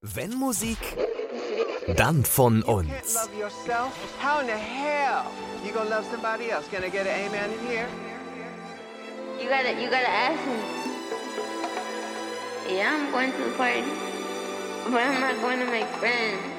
Wenn Musik, dann von Can't uns. love yourself? How in the hell you gonna love somebody else? Can I get an amen in here? You gotta ask me. Yeah, I'm going to the party, but I'm not going to make friends.